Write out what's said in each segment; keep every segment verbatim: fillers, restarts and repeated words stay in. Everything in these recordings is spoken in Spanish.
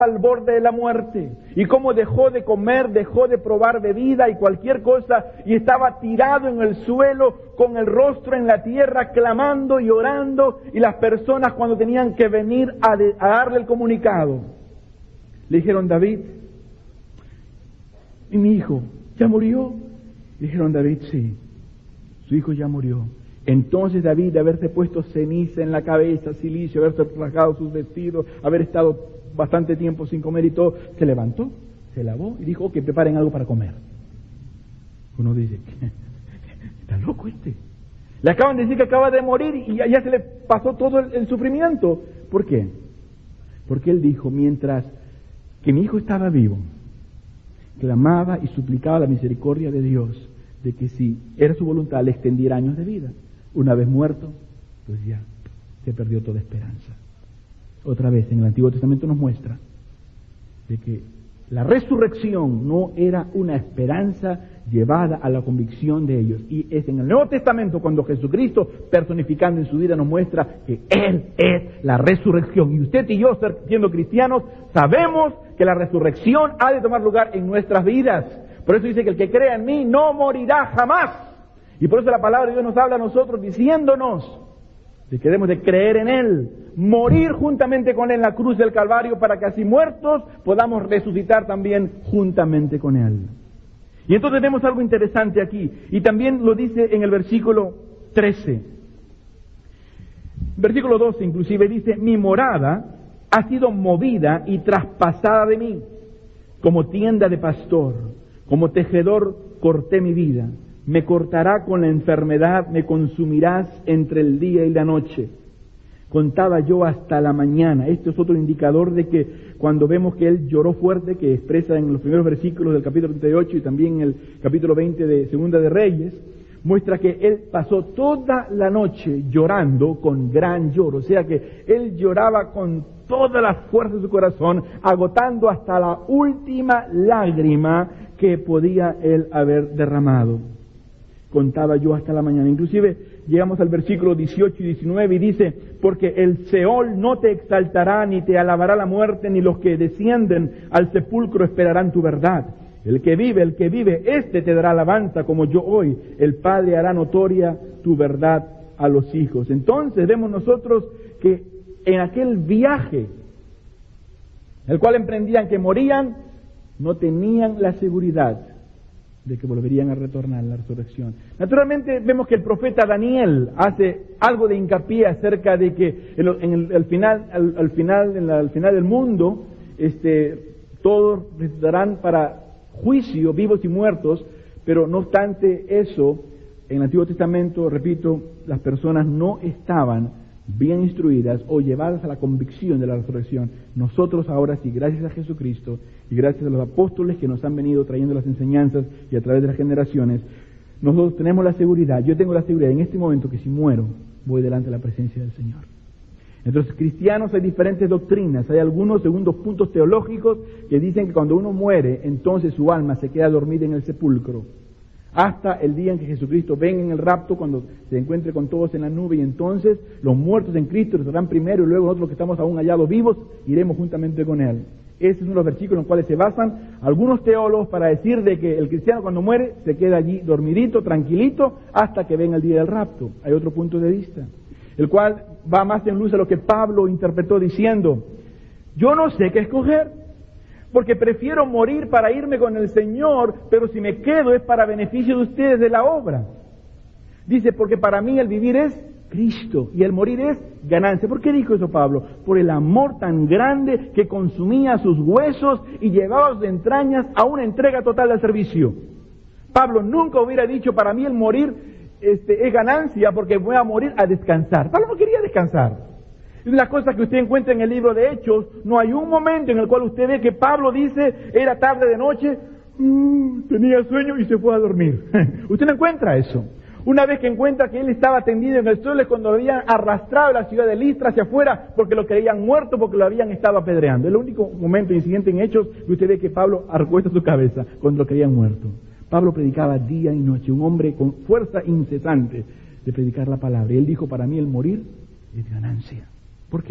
al borde de la muerte, y cómo dejó de comer, dejó de probar bebida y cualquier cosa, y estaba tirado en el suelo con el rostro en la tierra, clamando y orando, y las personas cuando tenían que venir a, de, a darle el comunicado, le dijeron: David, ¿y mi hijo ya murió? Le dijeron: David, sí, su hijo ya murió. Entonces David, de haberse puesto ceniza en la cabeza, silicio, haberse rasgado sus vestidos, haber estado bastante tiempo sin comer y todo, se levantó, se lavó y dijo: que preparen algo para comer. Uno dice: ¿está loco este? Le acaban de decir que acaba de morir y ya, ya se le pasó todo el, el sufrimiento. ¿Por qué? Porque él dijo: mientras que mi hijo estaba vivo, clamaba y suplicaba la misericordia de Dios, de que si era su voluntad le extendiera años de vida. Una vez muerto, pues ya se perdió toda esperanza. Otra vez, en el Antiguo Testamento nos muestra de que la resurrección no era una esperanza llevada a la convicción de ellos. Y es en el Nuevo Testamento cuando Jesucristo, personificando en su vida, nos muestra que Él es la resurrección. Y usted y yo, siendo cristianos, sabemos que la resurrección ha de tomar lugar en nuestras vidas. Por eso dice que el que crea en mí no morirá jamás. Y por eso la palabra de Dios nos habla a nosotros diciéndonos de que debemos de creer en Él, morir juntamente con Él en la cruz del Calvario, para que así muertos podamos resucitar también juntamente con Él. Y entonces vemos algo interesante aquí, y también lo dice en el versículo trece. Versículo doce inclusive dice: mi morada ha sido movida y traspasada de mí, como tienda de pastor, como tejedor corté mi vida. Me cortará con la enfermedad, me consumirás entre el día y la noche. Contaba yo hasta la mañana. Esto es otro indicador de que cuando vemos que él lloró fuerte, que expresa en los primeros versículos del capítulo treinta y ocho y también en el capítulo veinte de Segunda de Reyes, muestra que él pasó toda la noche llorando con gran lloro. O sea que él lloraba con toda la fuerza de su corazón, agotando hasta la última lágrima que podía él haber derramado. Contaba yo hasta la mañana. Inclusive llegamos al versículo dieciocho y diecinueve y dice: porque el Seol no te exaltará, ni te alabará la muerte, ni los que descienden al sepulcro esperarán tu verdad. El que vive, el que vive, éste te dará alabanza como yo hoy. El Padre hará notoria tu verdad a los hijos. Entonces vemos nosotros que en aquel viaje, el cual emprendían, que morían, no tenían la seguridad de que volverían a retornar a la resurrección. Naturalmente vemos que el profeta Daniel hace algo de hincapié acerca de que en el, en el, al final, al, al final, en la, al final del mundo, este, todos resucitarán para juicio, vivos y muertos, pero no obstante eso, en el Antiguo Testamento, repito, las personas no estaban bien instruidas o llevadas a la convicción de la resurrección. Nosotros ahora sí, gracias a Jesucristo y gracias a los apóstoles que nos han venido trayendo las enseñanzas y a través de las generaciones, nosotros tenemos la seguridad, yo tengo la seguridad en este momento que si muero, voy delante de la presencia del Señor. Entonces, cristianos, hay diferentes doctrinas, hay algunos segundos puntos teológicos que dicen que cuando uno muere, entonces su alma se queda dormida en el sepulcro, hasta el día en que Jesucristo venga en el rapto, cuando se encuentre con todos en la nube, y entonces los muertos en Cristo estarán primero, y luego nosotros que estamos aún hallados vivos, iremos juntamente con Él. Ese es uno de los versículos en los cuales se basan algunos teólogos para decir de que el cristiano cuando muere se queda allí dormidito, tranquilito, hasta que venga el día del rapto. Hay otro punto de vista, el cual va más en luz a lo que Pablo interpretó diciendo: yo no sé qué escoger, porque prefiero morir para irme con el Señor, pero si me quedo es para beneficio de ustedes de la obra. Dice: porque para mí el vivir es Cristo y el morir es ganancia. ¿Por qué dijo eso Pablo? Por el amor tan grande que consumía sus huesos y llevaba sus entrañas a una entrega total al servicio. Pablo nunca hubiera dicho: para mí el morir este, es ganancia porque voy a morir a descansar. Pablo no quería descansar. Es una cosa que usted encuentra en el libro de Hechos. No hay un momento en el cual usted ve que Pablo dice: era tarde de noche, uh, tenía sueño y se fue a dormir. Usted no encuentra eso. Una vez que encuentra que él estaba tendido en el suelo es cuando lo habían arrastrado de la ciudad de Listra hacia afuera porque lo creían muerto, porque lo habían estado apedreando. Es el único momento incidente en Hechos que usted ve que Pablo recuesta su cabeza cuando lo creían muerto. Pablo predicaba día y noche, un hombre con fuerza incesante de predicar la palabra. Y él dijo: para mí el morir es ganancia. ¿Por qué?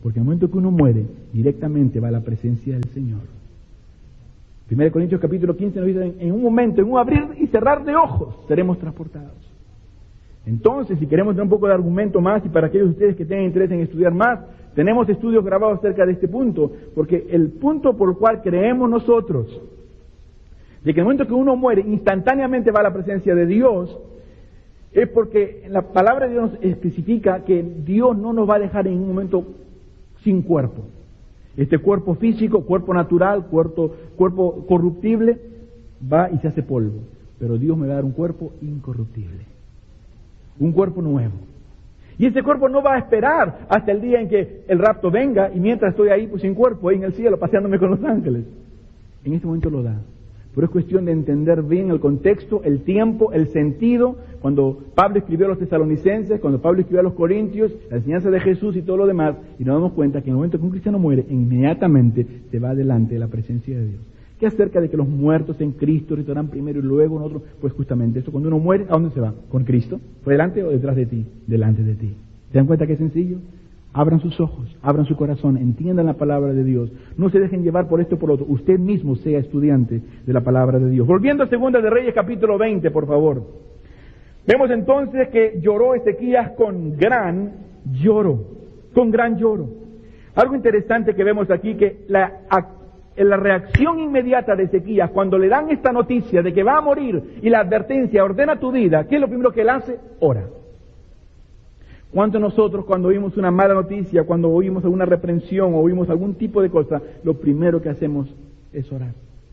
Porque al momento que uno muere, directamente va a la presencia del Señor. primera Corintios capítulo quince nos dice, en un momento, en un abrir y cerrar de ojos, seremos transportados. Entonces, si queremos tener un poco de argumento más, y para aquellos de ustedes que tengan interés en estudiar más, tenemos estudios grabados acerca de este punto, porque el punto por el cual creemos nosotros, de que en el momento que uno muere, instantáneamente va a la presencia de Dios, es porque la palabra de Dios nos especifica que Dios no nos va a dejar en un momento sin cuerpo. Este cuerpo físico, cuerpo natural, cuerpo, cuerpo corruptible, va y se hace polvo. Pero Dios me va a dar un cuerpo incorruptible. Un cuerpo nuevo. Y ese cuerpo no va a esperar hasta el día en que el rapto venga y mientras estoy ahí pues sin cuerpo, ahí en el cielo, paseándome con los ángeles. En este momento lo da. Pero es cuestión de entender bien el contexto, el tiempo, el sentido. Cuando Pablo escribió a los tesalonicenses, cuando Pablo escribió a los corintios, la enseñanza de Jesús y todo lo demás, y nos damos cuenta que en el momento que un cristiano muere, inmediatamente se va delante de la presencia de Dios. ¿Qué acerca de que los muertos en Cristo retornarán primero y luego en otro? Pues justamente eso, cuando uno muere, ¿a dónde se va? ¿Con Cristo? ¿Fue delante o detrás de ti? Delante de ti. ¿Se dan cuenta que es sencillo? Abran sus ojos, abran su corazón, entiendan la palabra de Dios. No se dejen llevar por esto o por otro. Usted mismo sea estudiante de la palabra de Dios. Volviendo a Segunda de Reyes, capítulo veinte, por favor. Vemos entonces que lloró Ezequías con gran lloro. Con gran lloro. Algo interesante que vemos aquí, que la, la reacción inmediata de Ezequías, cuando le dan esta noticia de que va a morir y la advertencia, ordena tu vida, ¿qué es lo primero que él hace? Ora. ¿Cuántos de nosotros cuando oímos una mala noticia, cuando oímos alguna reprensión o oímos algún tipo de cosa, lo primero que hacemos es orar?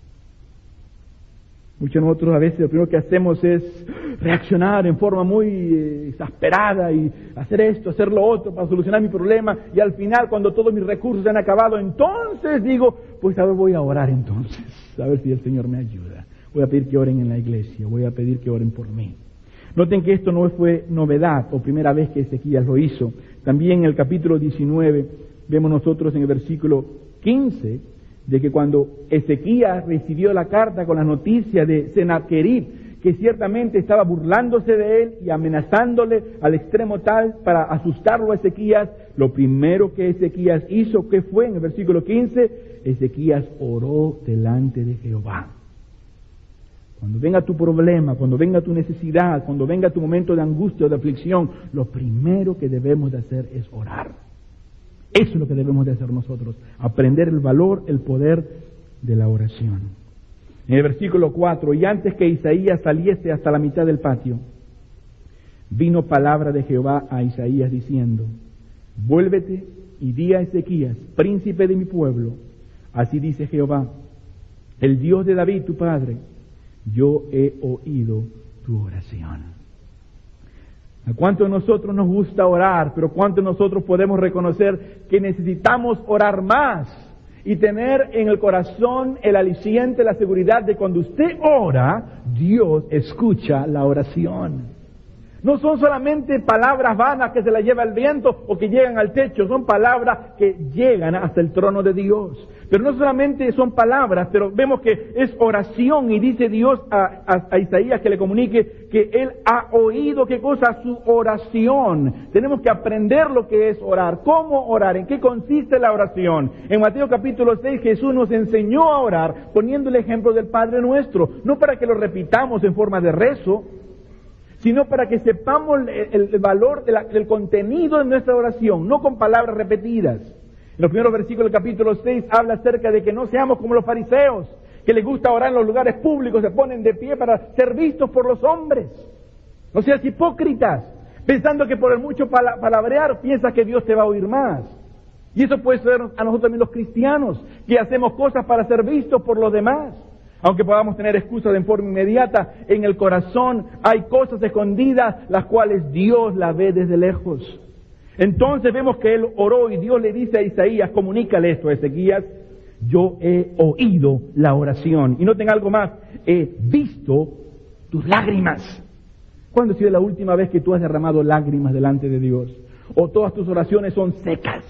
Muchos de nosotros a veces lo primero que hacemos es reaccionar en forma muy eh, exasperada y hacer esto, hacer lo otro para solucionar mi problema, y al final cuando todos mis recursos se han acabado, entonces digo, pues a ver, voy a orar entonces, a ver si el Señor me ayuda. Voy a pedir que oren en la iglesia, voy a pedir que oren por mí. Noten que esto no fue novedad o primera vez que Ezequías lo hizo. También en el capítulo diecinueve vemos nosotros en el versículo quince de que cuando Ezequías recibió la carta con la noticia de Sennacherib, que ciertamente estaba burlándose de él y amenazándole al extremo tal para asustarlo a Ezequías, lo primero que Ezequías hizo, ¿qué fue? En el versículo quince, Ezequías oró delante de Jehová. Cuando venga tu problema, cuando venga tu necesidad, cuando venga tu momento de angustia o de aflicción, lo primero que debemos de hacer es orar. Eso es lo que debemos de hacer nosotros, aprender el valor, el poder de la oración. En el versículo cuatro, y antes que Isaías saliese hasta la mitad del patio, vino palabra de Jehová a Isaías diciendo, vuélvete y di a Ezequías, príncipe de mi pueblo, así dice Jehová, el Dios de David tu padre, yo he oído tu oración. ¿A cuánto de nosotros nos gusta orar? Pero ¿cuánto de nosotros podemos reconocer que necesitamos orar más? Y tener en el corazón el aliciente, la seguridad de cuando usted ora, Dios escucha la oración. No son solamente palabras vanas que se las lleva el viento o que llegan al techo, son palabras que llegan hasta el trono de Dios. Pero no solamente son palabras, pero vemos que es oración y dice Dios a, a, a Isaías que le comunique que Él ha oído, ¿qué cosa? Su oración. Tenemos que aprender lo que es orar, cómo orar, en qué consiste la oración. En Mateo capítulo seis Jesús nos enseñó a orar poniendo el ejemplo del Padre Nuestro, no para que lo repitamos en forma de rezo, sino para que sepamos el, el valor de la, del contenido de nuestra oración, no con palabras repetidas. En los primeros versículos del capítulo seis habla acerca de que no seamos como los fariseos, que les gusta orar en los lugares públicos, se ponen de pie para ser vistos por los hombres. No seas hipócritas, pensando que por el mucho pala, palabrear piensas que Dios te va a oír más. Y eso puede ser a nosotros también los cristianos, que hacemos cosas para ser vistos por los demás. Aunque podamos tener excusas de forma inmediata, en el corazón hay cosas escondidas, las cuales Dios las ve desde lejos. Entonces vemos que él oró y Dios le dice a Isaías, comunícale esto a Ezequías, yo he oído la oración. Y noten algo más, he visto tus lágrimas. ¿Cuándo ha sido la última vez que tú has derramado lágrimas delante de Dios? ¿O todas tus oraciones son secas?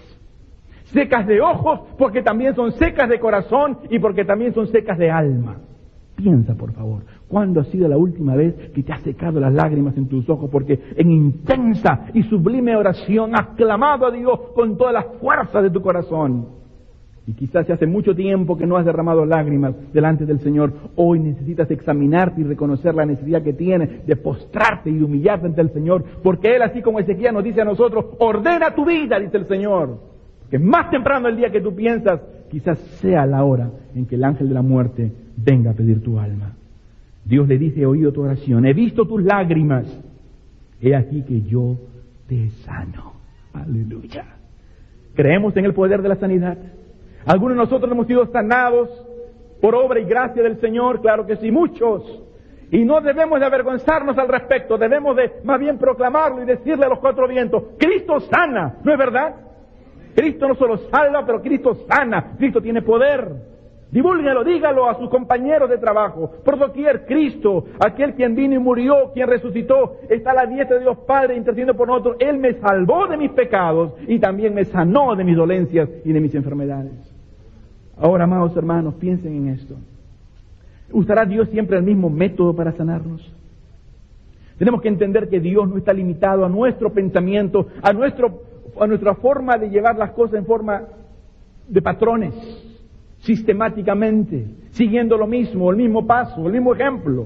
Secas de ojos, porque también son secas de corazón y porque también son secas de alma. Piensa, por favor, ¿cuándo ha sido la última vez que te has secado las lágrimas en tus ojos porque en intensa y sublime oración has clamado a Dios con todas las fuerzas de tu corazón? Y quizás hace mucho tiempo que no has derramado lágrimas delante del Señor. Hoy necesitas examinarte y reconocer la necesidad que tienes de postrarte y de humillarte ante el Señor, porque Él, así como Ezequiel nos dice a nosotros, ordena tu vida, dice el Señor. Que más temprano el día que tú piensas, quizás sea la hora en que el ángel de la muerte venga a pedir tu alma. Dios le dice: he oído tu oración, he visto tus lágrimas, he aquí que yo te sano. Aleluya. ¿Creemos en el poder de la sanidad? ¿Algunos de nosotros hemos sido sanados por obra y gracia del Señor? Claro que sí, muchos. Y no debemos de avergonzarnos al respecto, debemos de más bien proclamarlo y decirle a los cuatro vientos: Cristo sana, ¿no es verdad? Cristo no solo salva, pero Cristo sana. Cristo tiene poder. Divúlguelo, dígalo a sus compañeros de trabajo. Por doquier, Cristo, aquel quien vino y murió, quien resucitó, está a la diestra de Dios Padre intercediendo por nosotros. Él me salvó de mis pecados y también me sanó de mis dolencias y de mis enfermedades. Ahora, amados hermanos, piensen en esto. ¿Usará Dios siempre el mismo método para sanarnos? Tenemos que entender que Dios no está limitado a nuestro pensamiento, a nuestro a nuestra forma de llevar las cosas en forma de patrones, sistemáticamente, siguiendo lo mismo, el mismo paso, el mismo ejemplo.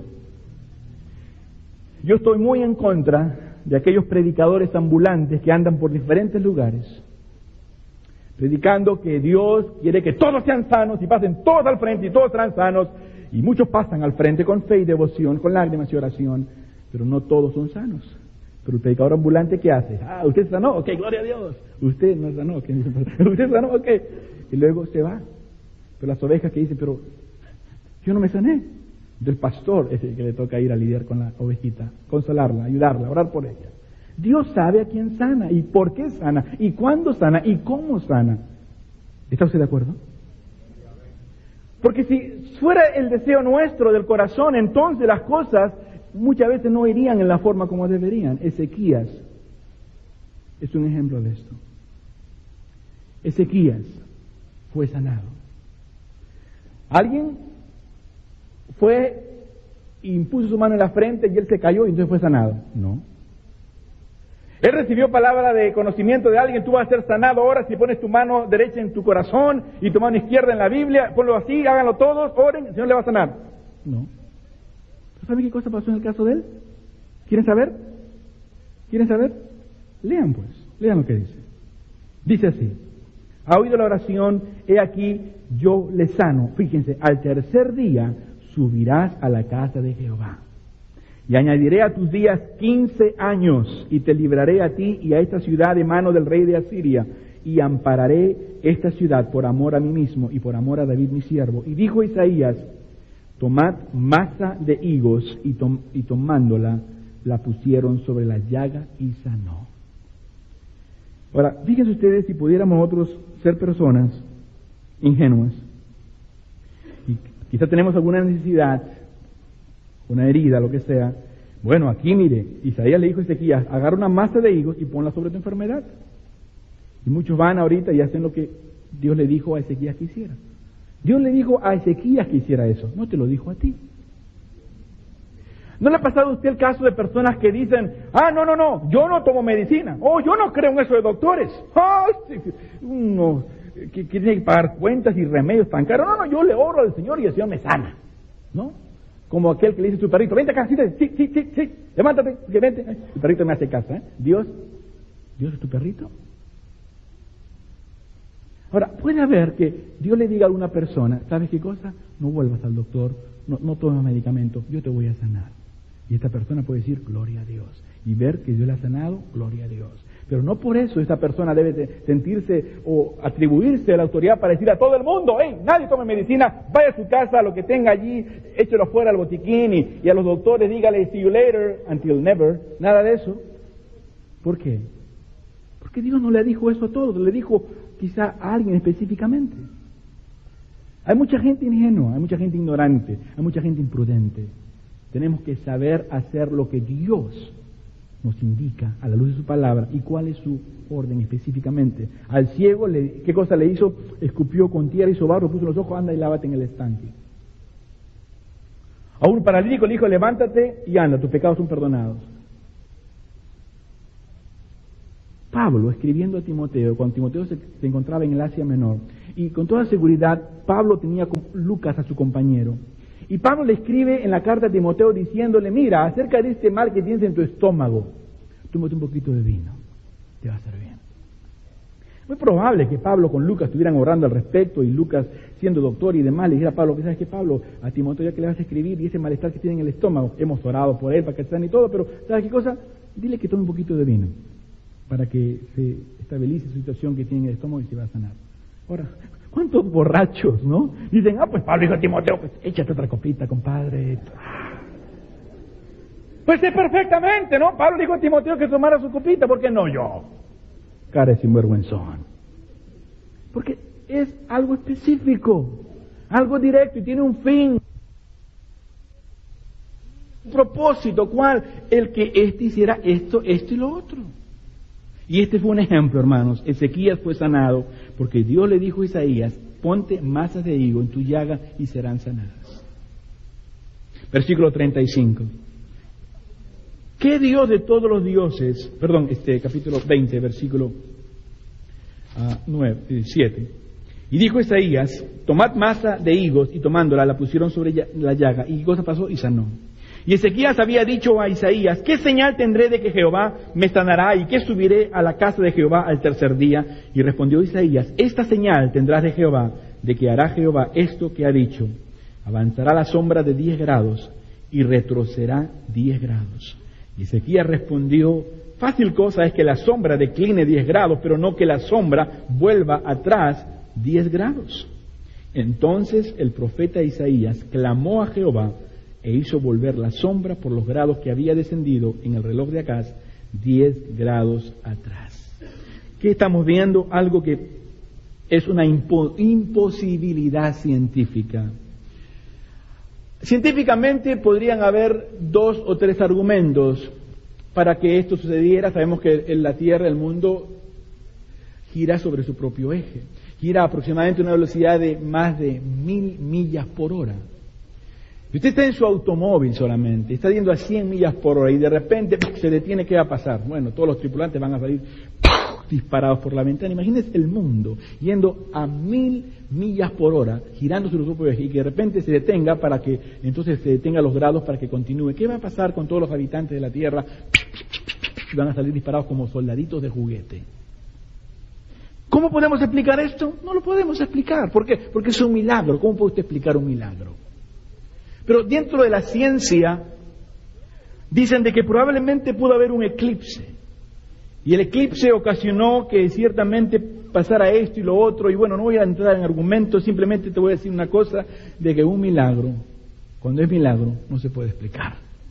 Yo estoy muy en contra de aquellos predicadores ambulantes que andan por diferentes lugares, predicando que Dios quiere que todos sean sanos y pasen todos al frente y todos serán sanos, y muchos pasan al frente con fe y devoción, con lágrimas y oración, pero no todos son sanos. Pero el predicador ambulante, ¿qué hace? Ah, usted sanó, ok, gloria a Dios. Usted no sanó, ok, usted sanó, ok. Y luego se va. Pero las ovejas que dicen, pero yo no me sané. Del pastor es el que le toca ir a lidiar con la ovejita, consolarla, ayudarla, orar por ella. Dios sabe a quién sana, y por qué sana, y cuándo sana, y cómo sana. ¿Está usted de acuerdo? Porque si fuera el deseo nuestro del corazón, entonces las cosas muchas veces no irían en la forma como deberían. Ezequías es un ejemplo de esto. Ezequías fue sanado. Alguien fue e impuso su mano en la frente y él se cayó y entonces fue sanado. No. Él recibió palabra de conocimiento de alguien: tú vas a ser sanado ahora si pones tu mano derecha en tu corazón y tu mano izquierda en la Biblia, ponlo así, háganlo todos, oren, el Señor le va a sanar. No. ¿Saben qué cosa pasó en el caso de él? ¿Quieren saber? ¿Quieren saber? Lean pues, lean lo que dice. Dice así: ha oído la oración, he aquí yo le sano. Fíjense, al tercer día subirás a la casa de Jehová. Y añadiré a tus días quince años, y te libraré a ti y a esta ciudad de mano del rey de Asiria, y ampararé esta ciudad por amor a mí mismo y por amor a David mi siervo. Y dijo Isaías: tomad masa de higos, y, tom- y tomándola, la pusieron sobre la llaga y sanó. Ahora, fíjense ustedes, si pudiéramos nosotros ser personas ingenuas, y quizá tenemos alguna necesidad, una herida, lo que sea. Bueno, aquí mire, Isaías le dijo a Ezequías: agarra una masa de higos y ponla sobre tu enfermedad. Y muchos van ahorita y hacen lo que Dios le dijo a Ezequías que hiciera. Dios le dijo a Ezequías que hiciera eso, no te lo dijo a ti. ¿No le ha pasado a usted el caso de personas que dicen: ah, no, no, no, yo no tomo medicina, oh, yo no creo en eso de doctores, ah, sí, uno que, que tiene que pagar cuentas y remedios tan caros, no, no, yo le oro al Señor y el Señor me sana, ¿no? Como aquel que le dice a su perrito: vente acá, sí, sí, sí, sí, sí, levántate, que vente. El perrito me hace caso, ¿eh? Dios, ¿Dios es tu perrito? Ahora, puede haber que Dios le diga a una persona: ¿sabes qué cosa? No vuelvas al doctor, no, no tomes medicamentos, yo te voy a sanar. Y esta persona puede decir: gloria a Dios. Y ver que Dios le ha sanado, gloria a Dios. Pero no por eso esta persona debe de sentirse o atribuirse la autoridad para decir a todo el mundo: hey, nadie tome medicina, vaya a su casa, lo que tenga allí, échelo fuera al botiquín, y, y a los doctores dígale: see you later, until never. Nada de eso. ¿Por qué? Porque Dios no le dijo eso a todos, le dijo quizá a alguien específicamente. Hay mucha gente ingenua, hay mucha gente ignorante, hay mucha gente imprudente. Tenemos que saber hacer lo que Dios nos indica a la luz de su palabra y cuál es su orden específicamente. Al ciego, le, ¿qué cosa le hizo? Escupió con tierra, hizo barro, puso los ojos, anda y lávate en el estanque. A un paralítico le dijo, levántate y anda, tus pecados son perdonados. Pablo, escribiendo a Timoteo, cuando Timoteo se, se encontraba en el Asia Menor, y con toda seguridad, Pablo tenía con Lucas a su compañero. Y Pablo le escribe en la carta a Timoteo diciéndole, mira, acerca de este mal que tienes en tu estómago, tómate un poquito de vino, te va a hacer bien. Muy probable que Pablo con Lucas estuvieran orando al respecto y Lucas, siendo doctor y demás, le dijera a Pablo, ¿sabes qué, Pablo? A Timoteo ya que le vas a escribir y ese malestar que tiene en el estómago, hemos orado por él para que se sane y todo, pero ¿sabes qué cosa? Dile que tome un poquito de vino para que se estabilice su situación que tiene en el estómago y se va a sanar. Ahora, ¿cuántos borrachos, no? Dicen, ah, pues Pablo dijo a Timoteo, pues échate otra copita, compadre. Pues sé perfectamente, ¿no? Pablo dijo a Timoteo que tomara su copita, ¿por qué no yo? Cara de sinvergüenzón. Porque es algo específico, algo directo y tiene un fin. Un propósito, ¿cuál? El que éste hiciera esto, esto y lo otro. Y este fue un ejemplo, hermanos. Ezequías fue sanado porque Dios le dijo a Isaías, ponte masas de higo en tu llaga y serán sanadas. Versículo treinta y cinco. ¿Qué Dios de todos los dioses, perdón, este capítulo veinte, versículo uh, nueve, siete. Y dijo Isaías, tomad masa de higos, y tomándola la pusieron sobre la llaga, y cosa pasó y sanó. Y Ezequías había dicho a Isaías, ¿qué señal tendré de que Jehová me sanará y que subiré a la casa de Jehová al tercer día? Y respondió Isaías, esta señal tendrás de Jehová, de que hará Jehová esto que ha dicho. Avanzará la sombra de diez grados y retrocederá diez grados. Y Ezequías respondió, fácil cosa es que la sombra decline diez grados, pero no que la sombra vuelva atrás diez grados. Entonces el profeta Isaías clamó a Jehová, e hizo volver la sombra por los grados que había descendido en el reloj de Acaz, diez grados atrás. ¿Qué estamos viendo? Algo que es una impo- imposibilidad científica. Científicamente podrían haber dos o tres argumentos para que esto sucediera. Sabemos que en la Tierra, el mundo, gira sobre su propio eje. Gira aproximadamente a una velocidad de más de mil millas por hora. Si usted está en su automóvil solamente, está yendo a cien millas por hora y de repente se detiene, ¿qué va a pasar? Bueno, todos los tripulantes van a salir disparados por la ventana. Imagínese el mundo yendo a mil millas por hora, girando sobre su propio eje y que de repente se detenga para que entonces se detenga los grados para que continúe. ¿Qué va a pasar con todos los habitantes de la Tierra? Van a salir disparados como soldaditos de juguete. ¿Cómo podemos explicar esto? No lo podemos explicar. ¿Por qué? Porque es un milagro. ¿Cómo puede usted explicar un milagro? Pero dentro de la ciencia dicen de que probablemente pudo haber un eclipse. Y el eclipse ocasionó que ciertamente pasara esto y lo otro. Y bueno, no voy a entrar en argumentos, simplemente te voy a decir una cosa, de que un milagro, cuando es milagro, no se puede explicar.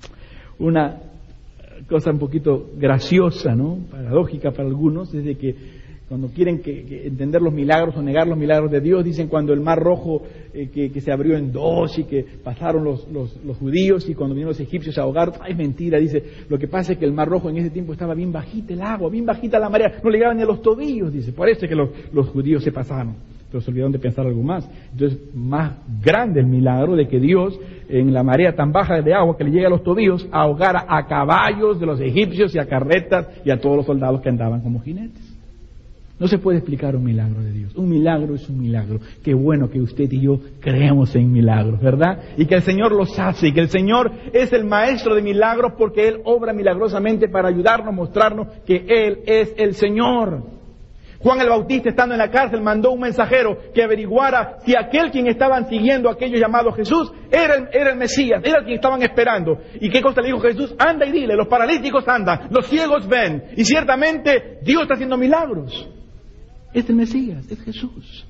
Una cosa un poquito graciosa, ¿no? Paradójica para algunos, es de que cuando quieren que, que entender los milagros o negar los milagros de Dios, dicen cuando el mar rojo eh, que, que se abrió en dos y que pasaron los, los, los judíos y cuando vinieron los egipcios a ahogar, es mentira, dice, lo que pasa es que el mar rojo en ese tiempo estaba bien bajita el agua, bien bajita la marea, no le llegaban ni a los tobillos, dice, por eso es que los, los judíos se pasaron, pero se olvidaron de pensar algo más. Entonces, más grande el milagro de que Dios, en la marea tan baja de agua que le llega a los tobillos, ahogara a caballos de los egipcios y a carretas y a todos los soldados que andaban como jinetes. No se puede explicar un milagro de Dios. Un milagro es un milagro. Qué bueno que usted y yo creemos en milagros, ¿verdad? Y que el Señor los hace, y que el Señor es el maestro de milagros porque Él obra milagrosamente para ayudarnos, mostrarnos que Él es el Señor. Juan el Bautista, estando en la cárcel, mandó un mensajero que averiguara si aquel quien estaban siguiendo, aquellos llamados Jesús, era el, era el Mesías, era el quien estaban esperando. ¿Y qué cosa le dijo Jesús? Anda y dile, los paralíticos andan, los ciegos ven. Y ciertamente Dios está haciendo milagros. Es el Mesías, es Jesús.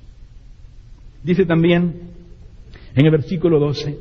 Dice también en el versículo doce,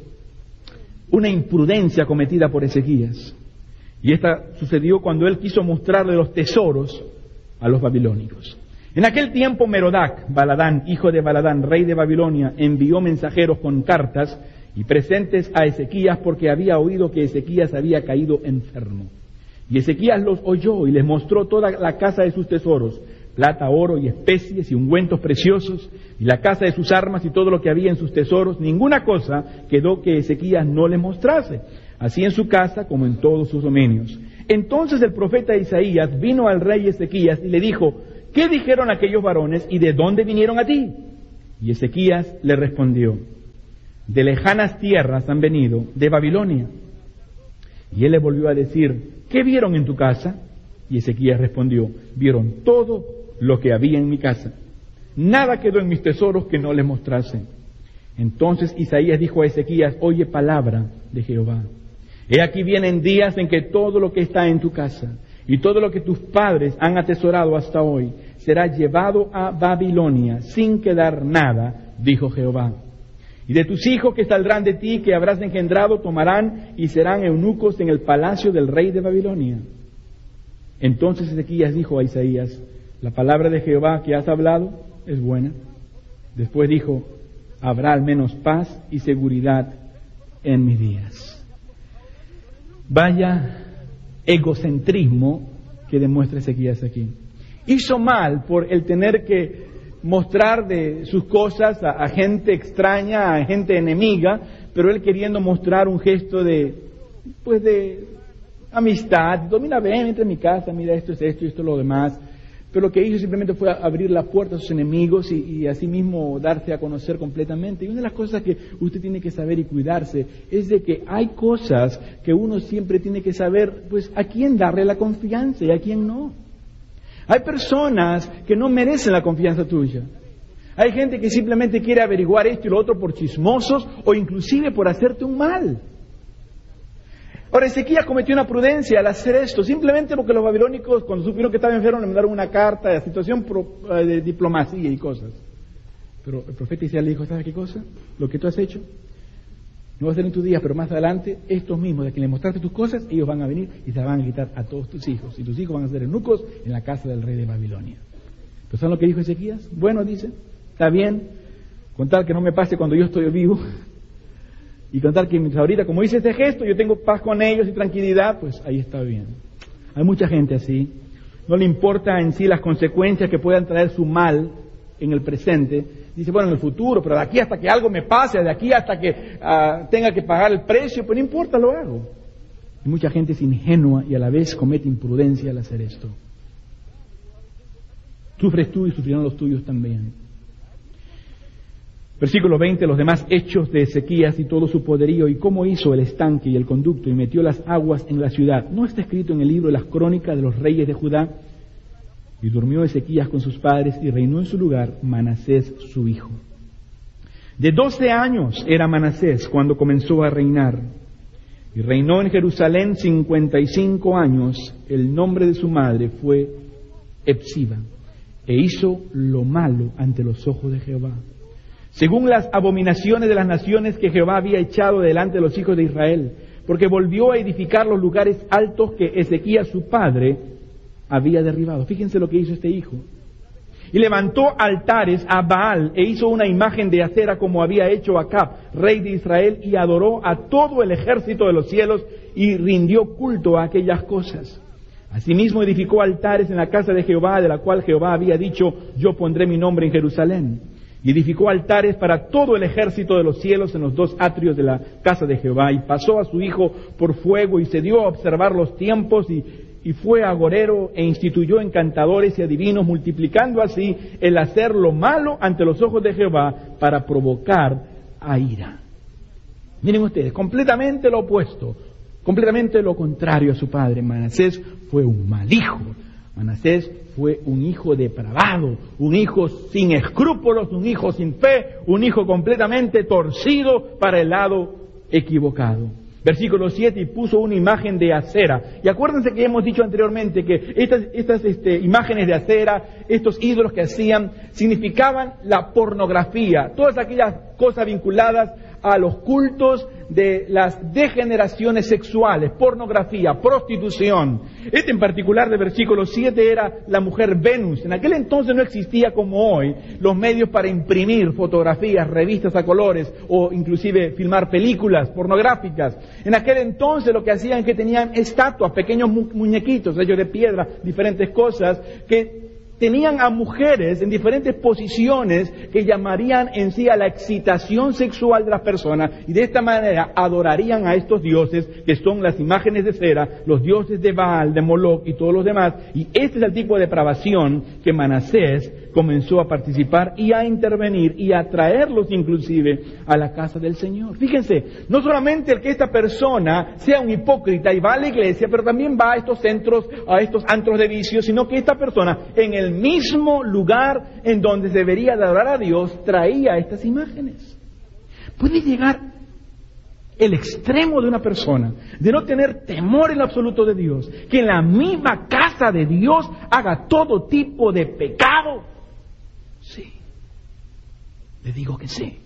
una imprudencia cometida por Ezequías. Y esta sucedió cuando él quiso mostrarle los tesoros a los babilónicos. En aquel tiempo Merodac, Baladán, hijo de Baladán, rey de Babilonia, envió mensajeros con cartas y presentes a Ezequías porque había oído que Ezequías había caído enfermo. Y Ezequías los oyó y les mostró toda la casa de sus tesoros, plata, oro y especies y ungüentos preciosos, y la casa de sus armas y todo lo que había en sus tesoros, ninguna cosa quedó que Ezequías no le mostrase, así en su casa como en todos sus dominios. Entonces el profeta Isaías vino al rey Ezequías y le dijo: ¿qué dijeron aquellos varones y de dónde vinieron a ti? Y Ezequías le respondió: de lejanas tierras han venido, de Babilonia. Y él le volvió a decir: ¿qué vieron en tu casa? Y Ezequías respondió: vieron todo lo que había en mi casa. Nada quedó en mis tesoros que no les mostrase. Entonces Isaías dijo a Ezequías: oye palabra de Jehová. He aquí vienen días en que todo lo que está en tu casa y todo lo que tus padres han atesorado hasta hoy será llevado a Babilonia sin quedar nada, dijo Jehová. Y de tus hijos que saldrán de ti, que habrás engendrado, tomarán y serán eunucos en el palacio del rey de Babilonia. Entonces Ezequías dijo a Isaías: la palabra de Jehová que has hablado es buena. Después dijo: habrá al menos paz y seguridad en mis días. Vaya egocentrismo que demuestra Ezequías aquí. Hizo mal por el tener que mostrar de sus cosas a, a gente extraña, a gente enemiga, pero él queriendo mostrar un gesto de, pues de amistad. Mira, ven, entra en mi casa, mira, esto es esto y esto es lo demás. Pero lo que hizo simplemente fue abrir la puerta a sus enemigos y, y así mismo darse a conocer completamente. Y una de las cosas que usted tiene que saber y cuidarse es de que hay cosas que uno siempre tiene que saber, pues, a quién darle la confianza y a quién no. Hay personas que no merecen la confianza tuya. Hay gente que simplemente quiere averiguar esto y lo otro por chismosos o inclusive por hacerte un mal. Ahora, Ezequías cometió una prudencia al hacer esto, simplemente porque los babilónicos, cuando supieron que estaba enfermo, le mandaron una carta de situación pro, de diplomacia y cosas. Pero el profeta Isaías le dijo: ¿sabes qué cosa? Lo que tú has hecho no va a ser en tus días, pero más adelante, estos mismos de quien le mostraste tus cosas, ellos van a venir y se van a quitar a todos tus hijos. Y tus hijos van a ser eunucos en la casa del rey de Babilonia. ¿Pero saben lo que dijo Ezequías? Bueno, dice, está bien, con tal que no me pase cuando yo estoy vivo. Y contar que ahorita, como hice este gesto, yo tengo paz con ellos y tranquilidad, pues ahí está bien. Hay mucha gente así. No le importa en sí las consecuencias que puedan traer su mal en el presente. Dice, bueno, en el futuro, pero de aquí hasta que algo me pase, de aquí hasta que uh, tenga que pagar el precio, pues no importa, lo hago. Y mucha gente es ingenua y a la vez comete imprudencia al hacer esto. Sufres tú y sufrirán los tuyos también. Versículo veinte, los demás hechos de Ezequías y todo su poderío y cómo hizo el estanque y el conducto y metió las aguas en la ciudad. ¿No está escrito en el libro de las crónicas de los reyes de Judá? Y durmió Ezequías con sus padres y reinó en su lugar Manasés su hijo. De doce años era Manasés cuando comenzó a reinar. Y reinó en Jerusalén cincuenta y cinco años. El nombre de su madre fue Epsiba. E hizo lo malo ante los ojos de Jehová, según las abominaciones de las naciones que Jehová había echado delante de los hijos de Israel, porque volvió a edificar los lugares altos que Ezequías su padre había derribado. Fíjense lo que hizo este hijo. Y levantó altares a Baal e hizo una imagen de acera como había hecho Acab, rey de Israel, y adoró a todo el ejército de los cielos y rindió culto a aquellas cosas. Asimismo edificó altares en la casa de Jehová, de la cual Jehová había dicho: yo pondré mi nombre en Jerusalén. Y edificó altares para todo el ejército de los cielos en los dos atrios de la casa de Jehová. Y pasó a su hijo por fuego y se dio a observar los tiempos y, y fue agorero e instituyó encantadores y adivinos, multiplicando así el hacer lo malo ante los ojos de Jehová para provocar a ira. Miren ustedes, completamente lo opuesto, completamente lo contrario a su padre. Manasés fue un mal hijo. Manasés fue un hijo depravado, un hijo sin escrúpulos, un hijo sin fe, un hijo completamente torcido para el lado equivocado. Versículo siete, y puso una imagen de acera. Y acuérdense que hemos dicho anteriormente que estas, estas este, imágenes de acera, estos ídolos que hacían, significaban la pornografía, todas aquellas cosas vinculadas a los cultos de las degeneraciones sexuales, pornografía, prostitución. Este en particular de versículo siete era la mujer Venus. En aquel entonces no existía como hoy los medios para imprimir fotografías, revistas a colores o inclusive filmar películas pornográficas. En aquel entonces lo que hacían es que tenían estatuas, pequeños mu- muñequitos hechos de piedra, diferentes cosas que tenían a mujeres en diferentes posiciones que llamarían en sí a la excitación sexual de las personas, y de esta manera adorarían a estos dioses que son las imágenes de cera, los dioses de Baal, de Moloch y todos los demás. Y este es el tipo de depravación que Manasés comenzó a participar y a intervenir y a traerlos inclusive a la casa del Señor. Fíjense, no solamente el que esta persona sea un hipócrita y va a la iglesia, pero también va a estos centros, a estos antros de vicios, sino que esta persona en el mismo lugar en donde debería de adorar a Dios traía estas imágenes. Puede llegar el extremo de una persona de no tener temor en absoluto de Dios, que en la misma casa de Dios haga todo tipo de pecado. Sí, le digo que sí.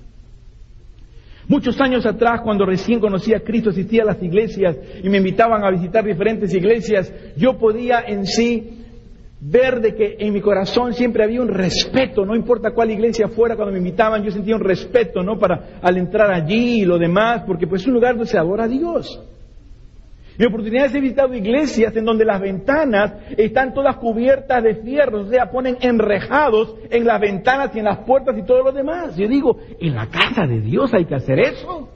Muchos años atrás, cuando recién conocí a Cristo, asistía a las iglesias y me invitaban a visitar diferentes iglesias, yo podía en sí ver de que en mi corazón siempre había un respeto, no importa cuál iglesia fuera, cuando me invitaban yo sentía un respeto, ¿no? Para al entrar allí y lo demás, porque pues es un lugar donde se adora a Dios. Mi oportunidad es he visitado iglesias en donde las ventanas están todas cubiertas de fierros, o sea, ponen enrejados en las ventanas y en las puertas y todo lo demás. Yo digo, en la casa de Dios hay que hacer eso.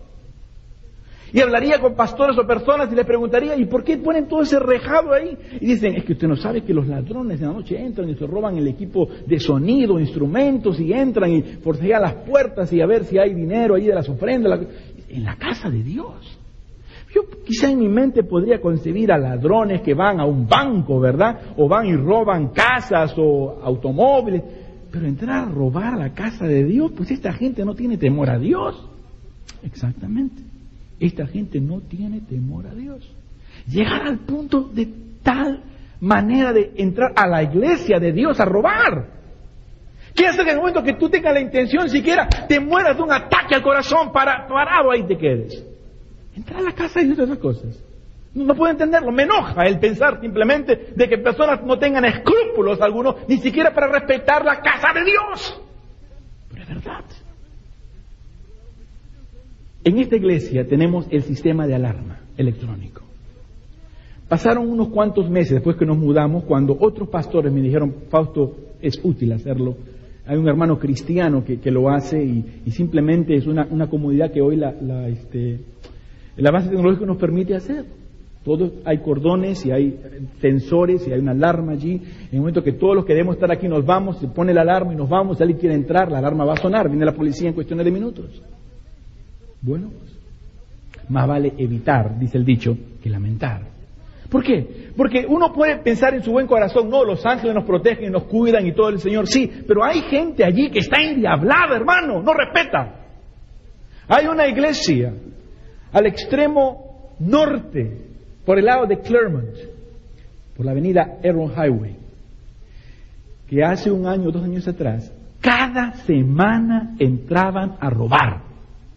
Y hablaría con pastores o personas y les preguntaría, ¿y por qué ponen todo ese rejado ahí? Y dicen, es que usted no sabe que los ladrones en la noche entran y se roban el equipo de sonido, instrumentos, y entran y forcejean las puertas y a ver si hay dinero ahí de las ofrendas. En la casa de Dios. Yo quizá en mi mente podría concebir a ladrones que van a un banco, ¿verdad? O van y roban casas o automóviles. Pero entrar a robar a la casa de Dios, pues esta gente no tiene temor a Dios. Exactamente. Esta gente no tiene temor a Dios. Llegar al punto de tal manera de entrar a la iglesia de Dios a robar. ¿Qué hace que en el momento que tú tengas la intención siquiera te mueras de un ataque al corazón, para, parado ahí te quedes? Entrar a la casa y esas cosas. No, no puedo entenderlo. Me enoja el pensar simplemente de que personas no tengan escrúpulos algunos, ni siquiera para respetar la casa de Dios. Pero es verdad. En esta iglesia tenemos el sistema de alarma electrónico. Pasaron unos cuantos meses después que nos mudamos, cuando otros pastores me dijeron, Fausto, es útil hacerlo. Hay un hermano cristiano que, que lo hace y, y simplemente es una, una comodidad que hoy la, la, este, la base tecnológica nos permite hacer. Todo, hay cordones y hay sensores y hay una alarma allí. En el momento que todos los que debemos estar aquí nos vamos, se pone la alarma y nos vamos, si alguien quiere entrar, la alarma va a sonar, viene la policía en cuestiones de minutos. Bueno, pues, más vale evitar, dice el dicho, que lamentar. ¿Por qué? Porque uno puede pensar en su buen corazón, no, los ángeles nos protegen, nos cuidan y todo el Señor, sí, pero hay gente allí que está endiablada, hermano, no respeta. Hay una iglesia al extremo norte, por el lado de Claremont, por la avenida Aaron Highway, que hace un año, dos años atrás, cada semana entraban a robar.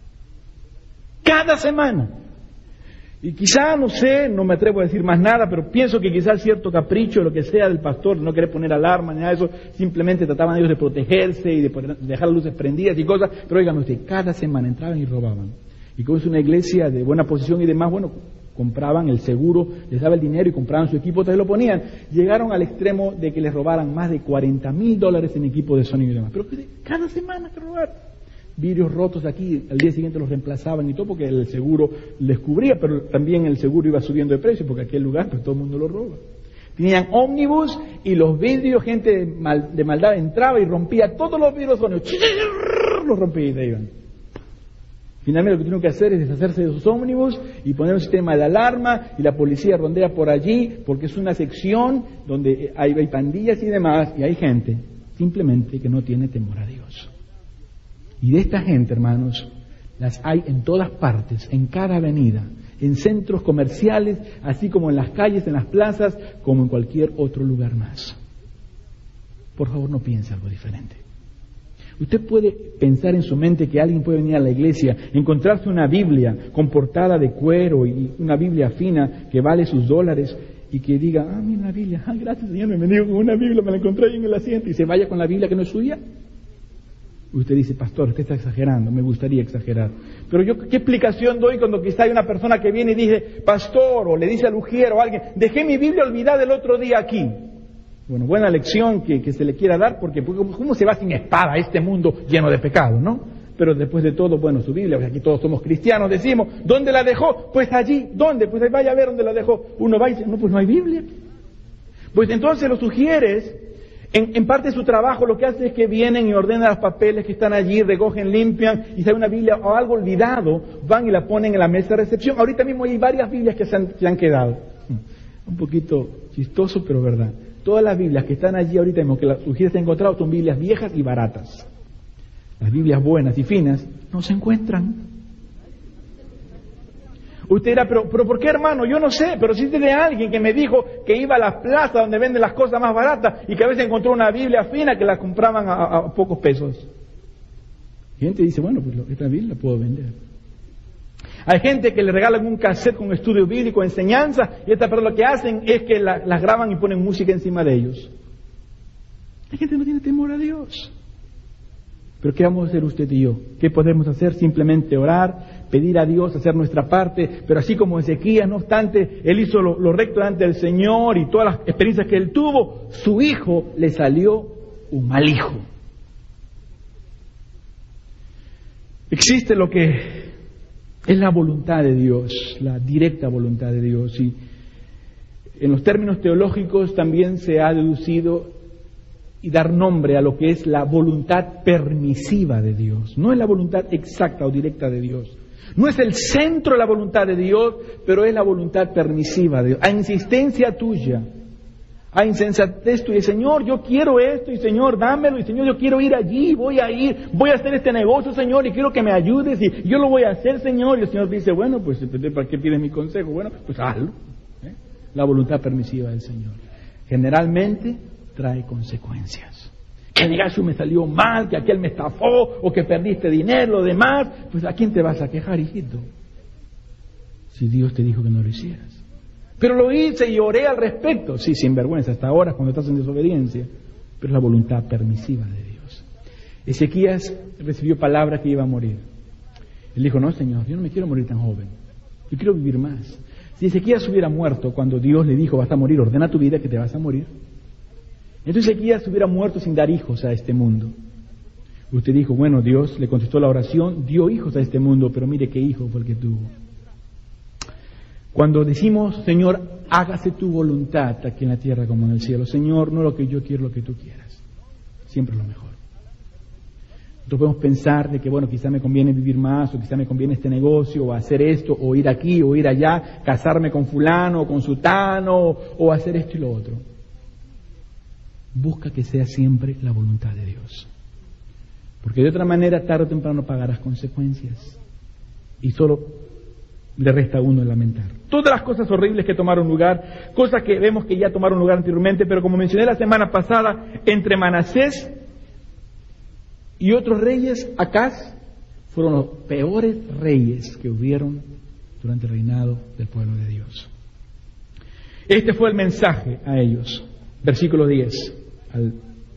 Cada semana. Y quizá, no sé, no me atrevo a decir más nada, pero pienso que quizá cierto capricho, lo que sea del pastor, no querer poner alarma ni nada de eso, simplemente trataban ellos de protegerse y de dejar las luces prendidas y cosas, pero oigan usted, cada semana entraban y robaban. Y como es una iglesia de buena posición y demás, bueno, compraban el seguro, les daba el dinero y compraban su equipo, entonces lo ponían. Llegaron al extremo de que les robaran más de cuarenta mil dólares en equipo de sonido y demás. Pero cada semana que robar. Vidrios rotos aquí, al día siguiente los reemplazaban y todo porque el seguro les cubría, pero también el seguro iba subiendo de precio porque aquel lugar pues todo el mundo lo roba. Tenían ómnibus y los vidrios, gente de, mal, de maldad entraba y rompía todos los vidrios, los rompía y se iban. Finalmente lo que tienen que hacer es deshacerse de esos ómnibus y poner un sistema de alarma y la policía rondea por allí porque es una sección donde hay, hay pandillas y demás y hay gente simplemente que no tiene temor a Dios. Y de esta gente, hermanos, las hay en todas partes, en cada avenida, en centros comerciales, así como en las calles, en las plazas, como en cualquier otro lugar más. Por favor, no piense algo diferente. Usted puede pensar en su mente que alguien puede venir a la iglesia, encontrarse una Biblia con portada de cuero y una Biblia fina que vale sus dólares y que diga, ah, mira una Biblia, ah, gracias Señor, me bendigo con una Biblia, me la encontré ahí en el asiento y se vaya con la Biblia que no es suya. Usted dice, pastor, usted está exagerando, me gustaría exagerar. Pero yo, ¿qué explicación doy cuando quizá hay una persona que viene y dice, pastor, o le dice al ujier o a alguien, dejé mi Biblia olvidada el otro día aquí? Bueno, buena lección que, que se le quiera dar, porque ¿cómo se va sin espada a este mundo lleno de pecado, no? Pero después de todo, bueno, su Biblia, porque aquí todos somos cristianos, decimos, ¿dónde la dejó? Pues allí, ¿dónde? Pues ahí vaya a ver dónde la dejó. Uno va y dice, no, pues no hay Biblia. Pues entonces los sugieres, en, en parte de su trabajo, lo que hace es que vienen y ordenan los papeles que están allí, recogen, limpian, y si hay una Biblia o algo olvidado, van y la ponen en la mesa de recepción. Ahorita mismo hay varias Biblias que se han, se han quedado. Un poquito chistoso, pero verdad. Todas las Biblias que están allí ahorita mismo, que las sugieres han encontrado, son Biblias viejas y baratas. Las Biblias buenas y finas no se encuentran. Usted dirá, pero, pero ¿por qué, hermano? Yo no sé, pero sí tiene alguien que me dijo que iba a la plaza donde venden las cosas más baratas y que a veces encontró una Biblia fina que la compraban a, a, a pocos pesos. Y gente dice, bueno, pues esta Biblia la puedo vender. Hay gente que le regalan un cassette con estudio bíblico, enseñanza, y esta persona lo que hacen es que la, las graban y ponen música encima de ellos. Hay gente que no tiene temor a Dios. Pero ¿qué vamos a hacer usted y yo? ¿Qué podemos hacer? Simplemente orar, pedir a Dios, hacer nuestra parte. Pero así como Ezequías, no obstante, él hizo lo, lo recto delante del Señor y todas las experiencias que él tuvo, su hijo le salió un mal hijo. Existe lo que es la voluntad de Dios, la directa voluntad de Dios. Y en los términos teológicos también se ha deducido y dar nombre a lo que es la voluntad permisiva de Dios. No es la voluntad exacta o directa de Dios. No es el centro de la voluntad de Dios, pero es la voluntad permisiva de Dios. A insistencia tuya, a insensatez tuya, Señor, yo quiero esto, y Señor, dámelo, y Señor, yo quiero ir allí, voy a ir, voy a hacer este negocio, Señor, y quiero que me ayudes, y yo lo voy a hacer, Señor. Y el Señor dice, bueno, pues, ¿para qué pides mi consejo? Bueno, pues hazlo. ¿Eh? La voluntad permisiva del Señor. Generalmente trae consecuencias. Que el negocio me salió mal, que aquel me estafó, o que perdiste dinero, lo demás. Pues ¿a quién te vas a quejar, hijito? Si Dios te dijo que no lo hicieras. Pero lo hice y oré al respecto. Sí, sin vergüenza, hasta ahora cuando estás en desobediencia. Pero es la voluntad permisiva de Dios. Ezequías recibió palabra que iba a morir. Él dijo, no, Señor, yo no me quiero morir tan joven. Yo quiero vivir más. Si Ezequías hubiera muerto cuando Dios le dijo, vas a morir, ordena tu vida que te vas a morir. Entonces Ezequías hubiera muerto sin dar hijos a este mundo. Usted dijo, bueno, Dios le contestó la oración, dio hijos a este mundo, pero mire qué hijo fue el que tuvo. Cuando decimos, Señor, hágase tu voluntad aquí en la tierra como en el cielo. Señor, no lo que yo quiero, lo que tú quieras. Siempre es lo mejor. Nosotros podemos pensar de que, bueno, quizá me conviene vivir más, o quizá me conviene este negocio, o hacer esto, o ir aquí, o ir allá, casarme con fulano, o con sutano, o hacer esto y lo otro. Busca que sea siempre la voluntad de Dios. Porque de otra manera, tarde o temprano pagarás consecuencias. Y solo le resta a uno el lamentar. Todas las cosas horribles que tomaron lugar, cosas que vemos que ya tomaron lugar anteriormente, pero como mencioné la semana pasada, entre Manasés y otros reyes, Acaz, fueron los peores reyes que hubieron durante el reinado del pueblo de Dios. Este fue el mensaje a ellos. Versículo diez. Al,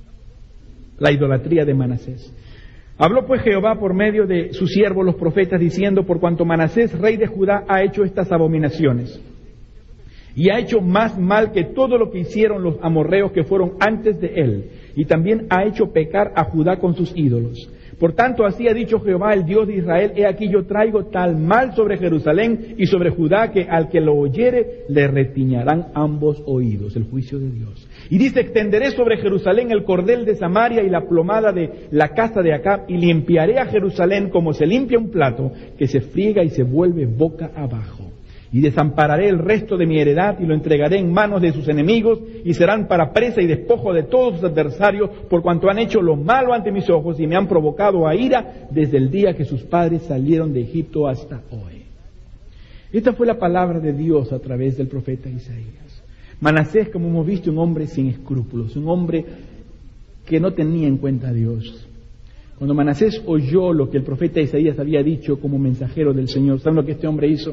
la idolatría de Manasés. Habló pues Jehová por medio de sus siervos los profetas diciendo, por cuanto Manasés, rey de Judá, ha hecho estas abominaciones y ha hecho más mal que todo lo que hicieron los amorreos que fueron antes de él, y también ha hecho pecar a Judá con sus ídolos. Por tanto, así ha dicho Jehová, el Dios de Israel, he aquí yo traigo tal mal sobre Jerusalén y sobre Judá, que al que lo oyere le retiñarán ambos oídos, el juicio de Dios. Y dice, extenderé sobre Jerusalén el cordel de Samaria y la plomada de la casa de Acab, y limpiaré a Jerusalén como se limpia un plato, que se friega y se vuelve boca abajo. Y desampararé el resto de mi heredad y lo entregaré en manos de sus enemigos, y serán para presa y despojo de todos sus adversarios, por cuanto han hecho lo malo ante mis ojos y me han provocado a ira desde el día que sus padres salieron de Egipto hasta hoy. Esta fue la palabra de Dios a través del profeta Isaías. Manasés, como hemos visto, un hombre sin escrúpulos, un hombre que no tenía en cuenta a Dios. Cuando Manasés oyó lo que el profeta Isaías había dicho como mensajero del Señor, ¿saben lo que este hombre hizo?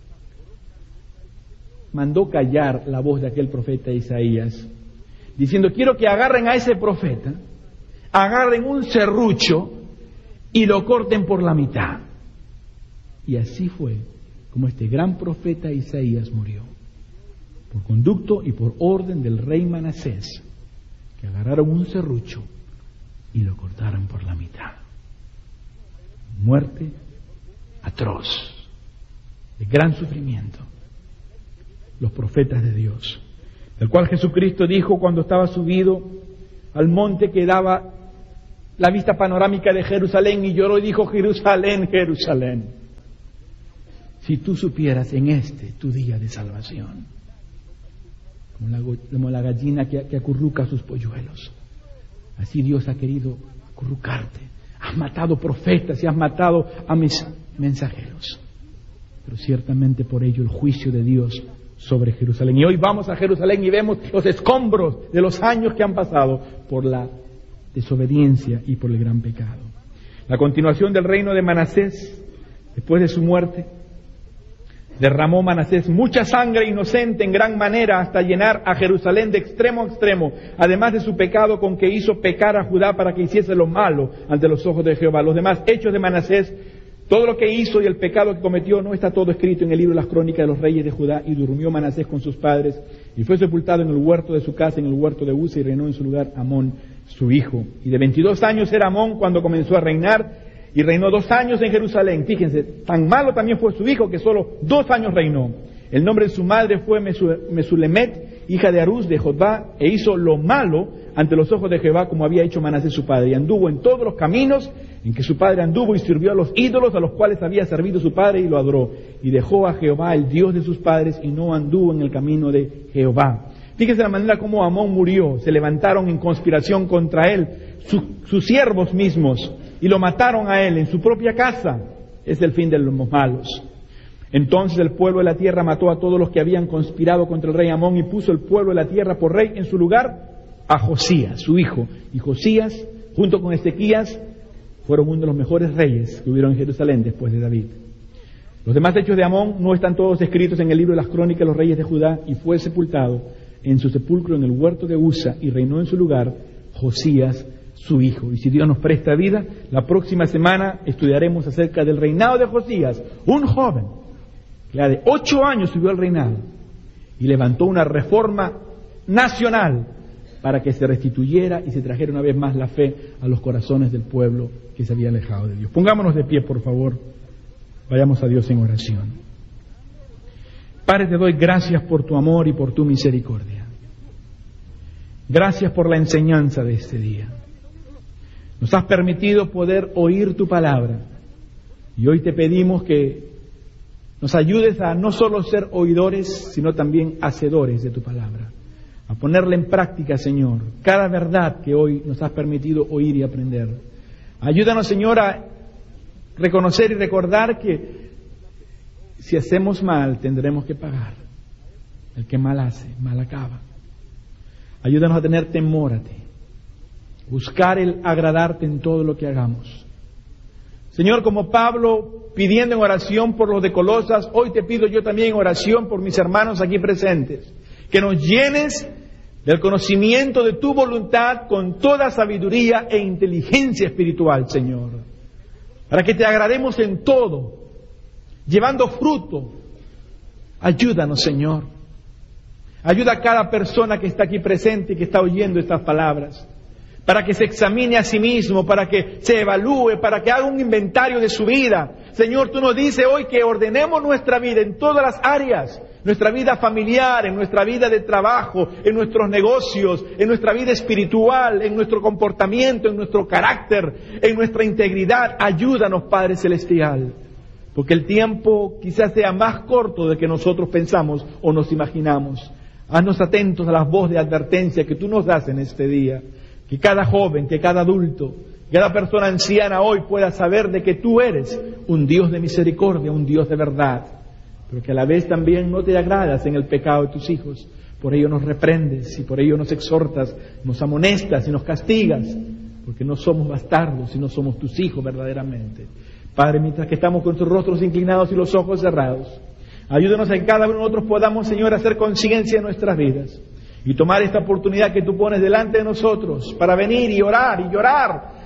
Mandó callar la voz de aquel profeta Isaías, diciendo, quiero que agarren a ese profeta, agarren un serrucho y lo corten por la mitad. Y así fue como este gran profeta Isaías murió, por conducto y por orden del rey Manasés, que agarraron un serrucho y lo cortaron por la mitad. Muerte atroz, de gran sufrimiento. Los profetas de Dios, del cual Jesucristo dijo cuando estaba subido al monte que daba la vista panorámica de Jerusalén, y lloró y dijo: Jerusalén, Jerusalén, si tú supieras en este tu día de salvación, como la, como la gallina que, que acurruca a sus polluelos, así Dios ha querido acurrucarte. Has matado profetas y has matado a mis mensajeros, pero ciertamente por ello el juicio de Dios sobre Jerusalén. Y hoy vamos a Jerusalén y vemos los escombros de los años que han pasado por la desobediencia y por el gran pecado. La continuación del reino de Manasés, después de su muerte, derramó Manasés mucha sangre inocente en gran manera hasta llenar a Jerusalén de extremo a extremo, además de su pecado con que hizo pecar a Judá para que hiciese lo malo ante los ojos de Jehová. Los demás hechos de Manasés, todo lo que hizo y el pecado que cometió, no está todo escrito en el libro de las crónicas de los reyes de Judá. Y durmió Manasés con sus padres y fue sepultado en el huerto de su casa, en el huerto de Uza, y reinó en su lugar Amón, su hijo. Y de veintidós años era Amón cuando comenzó a reinar, y reinó dos años en Jerusalén. Fíjense, tan malo también fue su hijo que solo dos años reinó. El nombre de su madre fue Mesulemet, hija de Arús de Jotbá, e hizo lo malo ante los ojos de Jehová, como había hecho Manasés su padre, y anduvo en todos los caminos en que su padre anduvo, y sirvió a los ídolos a los cuales había servido su padre, y lo adoró, y dejó a Jehová el Dios de sus padres, y no anduvo en el camino de Jehová. Fíjense la manera como Amón murió. Se levantaron en conspiración contra él su, sus siervos mismos, y lo mataron a él en su propia casa. Es el fin de los malos. Entonces el pueblo de la tierra mató a todos los que habían conspirado contra el rey Amón, y puso el pueblo de la tierra por rey en su lugar a Josías, su hijo. Y Josías, junto con Ezequías, fueron uno de los mejores reyes que hubieron en Jerusalén después de David. Los demás hechos de Amón no están todos escritos en el libro de las crónicas de los reyes de Judá, y fue sepultado en su sepulcro en el huerto de Uza, y reinó en su lugar Josías, su hijo. Y si Dios nos presta vida, la próxima semana estudiaremos acerca del reinado de Josías, un joven que ya de ocho años subió al reinado y levantó una reforma nacional para que se restituyera y se trajera una vez más la fe a los corazones del pueblo que se había alejado de Dios. Pongámonos de pie, por favor. Vayamos a Dios en oración. Padre, te doy gracias por tu amor y por tu misericordia. Gracias por la enseñanza de este día. Nos has permitido poder oír tu palabra, y hoy te pedimos que nos ayudes a no solo ser oidores, sino también hacedores de tu palabra, a ponerla en práctica, Señor, cada verdad que hoy nos has permitido oír y aprender. Ayúdanos, Señor, a reconocer y recordar que si hacemos mal, tendremos que pagar. El que mal hace, mal acaba. Ayúdanos a tener temor a ti, buscar el agradarte en todo lo que hagamos. Señor, como Pablo pidiendo en oración por los de Colosas, hoy te pido yo también en oración por mis hermanos aquí presentes, que nos llenes del conocimiento de tu voluntad con toda sabiduría e inteligencia espiritual, Señor, para que te agrademos en todo, llevando fruto. Ayúdanos, Señor. Ayuda a cada persona que está aquí presente y que está oyendo estas palabras, para que se examine a sí mismo, para que se evalúe, para que haga un inventario de su vida. Señor, tú nos dices hoy que ordenemos nuestra vida en todas las áreas, nuestra vida familiar, en nuestra vida de trabajo, en nuestros negocios, en nuestra vida espiritual, en nuestro comportamiento, en nuestro carácter, en nuestra integridad. Ayúdanos, Padre Celestial, porque el tiempo quizás sea más corto de que nosotros pensamos o nos imaginamos. Haznos atentos a las voces de advertencia que tú nos das en este día. Que cada joven, que cada adulto, cada persona anciana hoy pueda saber de que tú eres un Dios de misericordia, un Dios de verdad, pero que a la vez también no te agradas en el pecado de tus hijos. Por ello nos reprendes y por ello nos exhortas, nos amonestas y nos castigas, porque no somos bastardos, sino somos tus hijos verdaderamente. Padre, mientras que estamos con nuestros rostros inclinados y los ojos cerrados, ayúdanos a que cada uno de nosotros podamos, Señor, hacer conciencia de nuestras vidas y tomar esta oportunidad que tú pones delante de nosotros para venir y orar y llorar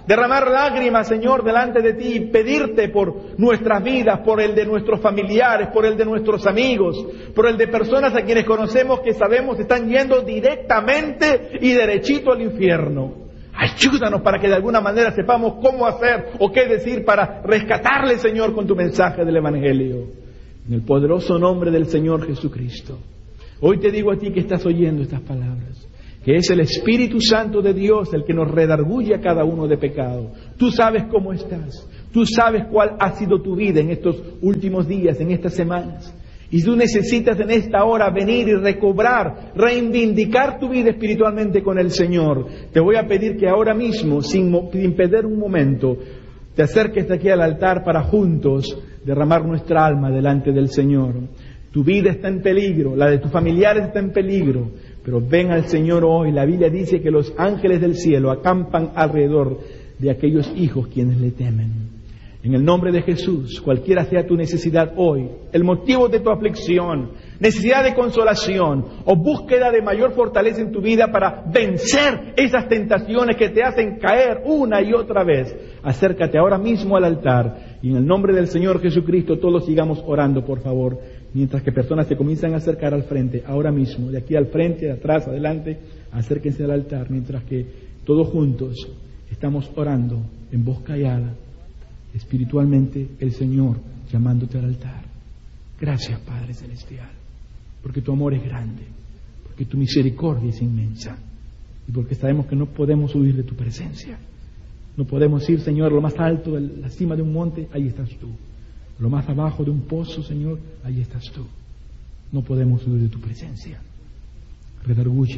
derramar lágrimas, Señor, delante de ti y pedirte por nuestras vidas, por el de nuestros familiares, por el de nuestros amigos, por el de personas a quienes conocemos que sabemos están yendo directamente y derechito al infierno. Ayúdanos para que de alguna manera sepamos cómo hacer o qué decir para rescatarle, Señor, con tu mensaje del Evangelio. En el poderoso nombre del Señor Jesucristo. Hoy te digo a ti que estás oyendo estas palabras, que es el Espíritu Santo de Dios el que nos redarguye a cada uno de pecado. Tú sabes cómo estás, tú sabes cuál ha sido tu vida en estos últimos días, en estas semanas. Y tú necesitas en esta hora venir y recobrar, reivindicar tu vida espiritualmente con el Señor. Te voy a pedir que ahora mismo, sin, sin perder un momento, te acerques de aquí al altar para juntos derramar nuestra alma delante del Señor. Tu vida está en peligro, la de tus familiares está en peligro, pero ven al Señor hoy. La Biblia dice que los ángeles del cielo acampan alrededor de aquellos hijos quienes le temen. En el nombre de Jesús, cualquiera sea tu necesidad hoy, el motivo de tu aflicción, necesidad de consolación o búsqueda de mayor fortaleza en tu vida para vencer esas tentaciones que te hacen caer una y otra vez, acércate ahora mismo al altar y en el nombre del Señor Jesucristo todos sigamos orando, por favor, mientras que personas se comienzan a acercar al frente, ahora mismo, de aquí al frente, de atrás, adelante, acérquense al altar, mientras que todos juntos estamos orando en voz callada, espiritualmente el Señor llamándote al altar. Gracias, Padre Celestial, porque tu amor es grande, porque tu misericordia es inmensa y porque sabemos que no podemos huir de tu presencia. No podemos ir, Señor, a lo más alto de la cima de un monte, ahí estás tú. Lo más abajo de un pozo, Señor, ahí estás tú. No podemos huir de tu presencia. Redarguye,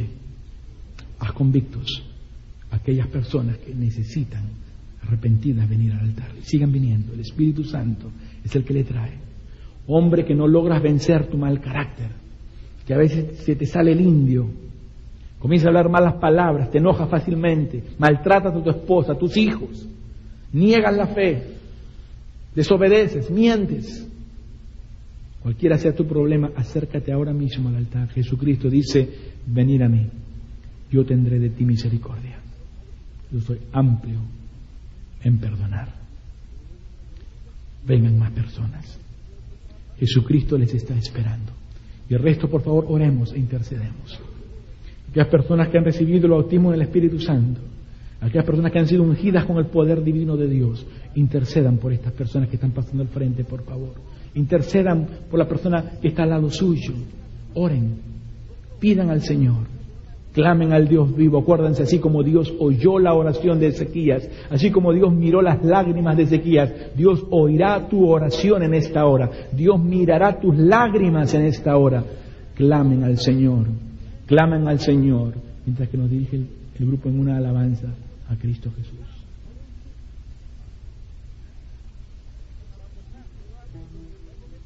haz convictos a aquellas personas que necesitan arrepentidas venir al altar. Sigan viniendo, el Espíritu Santo es el que le trae. Hombre que no logras vencer tu mal carácter, que a veces se te sale el indio, comienza a hablar malas palabras, te enojas fácilmente, maltratas a tu esposa, a tus hijos, niegas la fe, desobedeces, mientes. Cualquiera sea tu problema, acércate ahora mismo al altar. Jesucristo dice, venid a mí, yo tendré de ti misericordia. Yo soy amplio en perdonar. Vengan más personas. Jesucristo les está esperando. Y el resto, por favor, oremos e intercedemos. Aquellas personas que han recibido el bautismo del Espíritu Santo, aquellas personas que han sido ungidas con el poder divino de Dios, intercedan por estas personas que están pasando al frente, por favor. Intercedan por la persona que está al lado suyo. Oren, pidan al Señor. Clamen al Dios vivo. Acuérdense, así como Dios oyó la oración de Ezequías, así como Dios miró las lágrimas de Ezequías, Dios oirá tu oración en esta hora. Dios mirará tus lágrimas en esta hora. Clamen al Señor. Clamen al Señor. Mientras que nos dirige el, el grupo en una alabanza a Cristo Jesús.